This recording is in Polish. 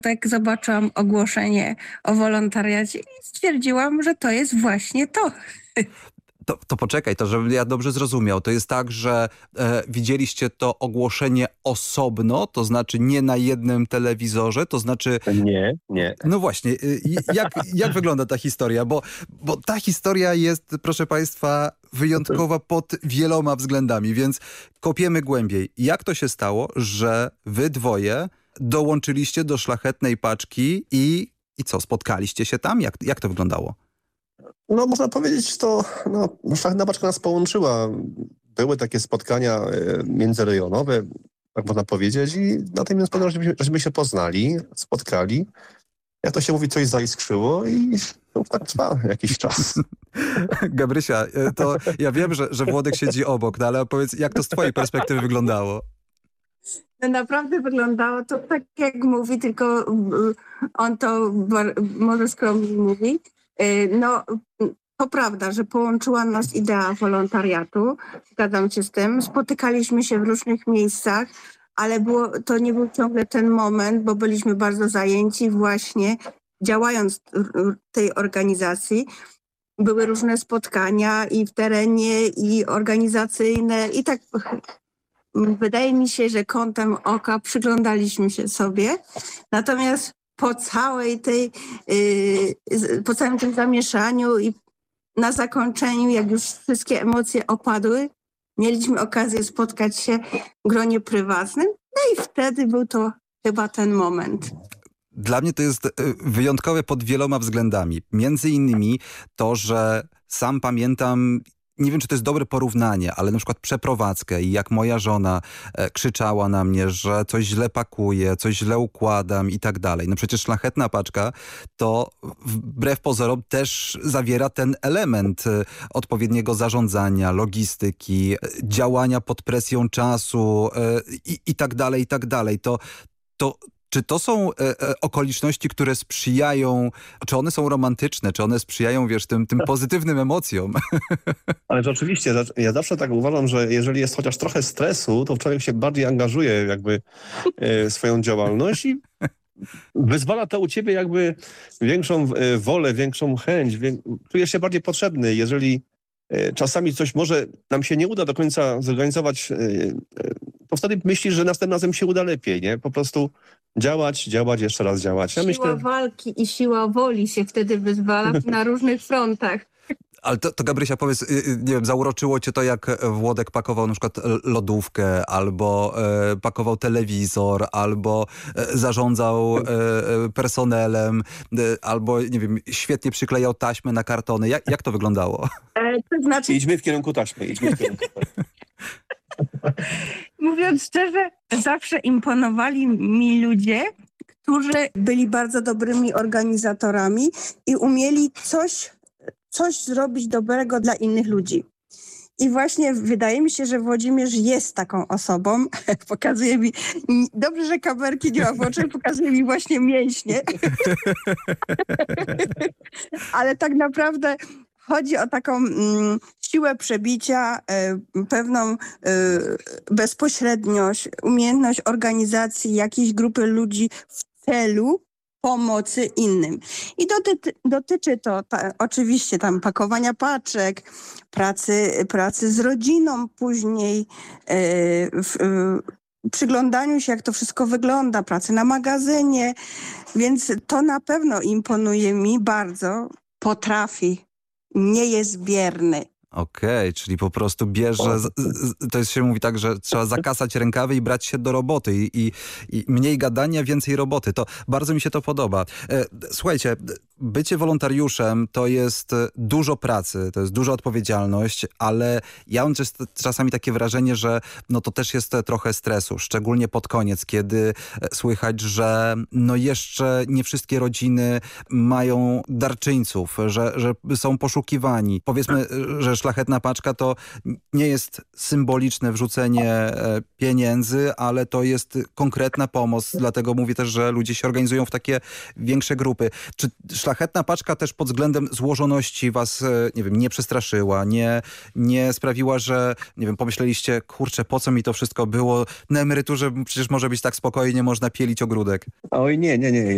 Tak zobaczyłam ogłoszenie o wolontariacie i stwierdziłam, że to jest właśnie to. To poczekaj, to żebym ja dobrze zrozumiał. To jest tak, że widzieliście to ogłoszenie osobno, to znaczy nie na jednym telewizorze, to znaczy... Nie. No właśnie, jak wygląda ta historia? Bo ta historia jest, proszę państwa, wyjątkowa pod wieloma względami, więc kopiemy głębiej. Jak to się stało, że wy dwoje dołączyliście do Szlachetnej Paczki i co, spotkaliście się tam? Jak to wyglądało? No można powiedzieć, to Szlachetna Paczka nas połączyła. Były takie spotkania międzyrejonowe, tak można powiedzieć, i na tym żeśmy się poznali, spotkali. Jak to się mówi, coś zaiskrzyło i to tak trwa jakiś czas. Gabrysia, to ja wiem, że Włodek siedzi obok, no ale opowiedz, jak to z twojej perspektywy wyglądało? Naprawdę wyglądało to tak, jak mówi, tylko on to może skromnie mówi. No, to prawda, że połączyła nas idea wolontariatu. Zgadzam się z tym. Spotykaliśmy się w różnych miejscach, ale to nie był ciągle ten moment, bo byliśmy bardzo zajęci właśnie działając w tej organizacji. Były różne spotkania i w terenie, i organizacyjne, i tak wydaje mi się, że kątem oka przyglądaliśmy się sobie. Natomiast po całym tym zamieszaniu i na zakończeniu, jak już wszystkie emocje opadły, mieliśmy okazję spotkać się w gronie prywatnym. No i wtedy był to chyba ten moment. Dla mnie to jest wyjątkowe pod wieloma względami. Między innymi to, że sam pamiętam, nie wiem, czy to jest dobre porównanie, ale na przykład przeprowadzkę i jak moja żona krzyczała na mnie, że coś źle pakuję, coś źle układam i tak dalej. No przecież Szlachetna Paczka to wbrew pozorom też zawiera ten element odpowiedniego zarządzania, logistyki, działania pod presją czasu i tak dalej, i tak dalej. Czy to są okoliczności, które sprzyjają, czy one są romantyczne, czy one sprzyjają, wiesz, tym pozytywnym emocjom? Ale to oczywiście, ja zawsze tak uważam, że jeżeli jest chociaż trochę stresu, to człowiek się bardziej angażuje jakby w swoją działalność i wyzwala to u ciebie jakby większą wolę, większą chęć, czujesz się bardziej potrzebny. Jeżeli czasami coś może nam się nie uda do końca zorganizować, to wtedy myślisz, że następnym razem się uda lepiej, nie? Po prostu działać, jeszcze raz działać. Ja Siła walki i siła woli się wtedy wyzwala na różnych frontach. Ale to Gabrysia, powiedz, nie wiem, zauroczyło cię to, jak Włodek pakował na przykład lodówkę, albo pakował telewizor, albo zarządzał personelem, albo, nie wiem, świetnie przyklejał taśmę na kartony. Jak to wyglądało? To znaczy... Idźmy w kierunku taśmy. Mówiąc szczerze, zawsze imponowali mi ludzie, którzy byli bardzo dobrymi organizatorami i umieli coś zrobić dobrego dla innych ludzi. I właśnie wydaje mi się, że Włodzimierz jest taką osobą. Pokazuje mi, dobrze, że kamerki nie ma w oczach, pokazuje mi właśnie mięśnie. Ale tak naprawdę chodzi o taką siłę przebicia, pewną bezpośredniość, umiejętność organizacji jakiejś grupy ludzi w celu pomocy innym. I dotyczy to oczywiście tam pakowania paczek, pracy z rodziną później, przyglądaniu się, jak to wszystko wygląda, pracy na magazynie, więc to na pewno imponuje mi bardzo. Potrafi, nie jest bierny. Okej, czyli po prostu bierze, to jest, się mówi tak, że trzeba zakasać rękawy i brać się do roboty i mniej gadania, więcej roboty. To bardzo mi się to podoba. Słuchajcie, bycie wolontariuszem to jest dużo pracy, to jest duża odpowiedzialność, ale ja mam czasami takie wrażenie, że no to też jest trochę stresu, szczególnie pod koniec, kiedy słychać, że no jeszcze nie wszystkie rodziny mają darczyńców, że są poszukiwani. Powiedzmy, że Szlachetna Paczka to nie jest symboliczne wrzucenie pieniędzy, ale to jest konkretna pomoc. Dlatego mówię też, że ludzie się organizują w takie większe grupy. Czy Szlachetna Paczka też pod względem złożoności was, nie wiem, nie przestraszyła, nie sprawiła, że, nie wiem, pomyśleliście, kurczę, po co mi to wszystko było? Na emeryturze przecież może być tak spokojnie, można pielić ogródek. Oj, nie.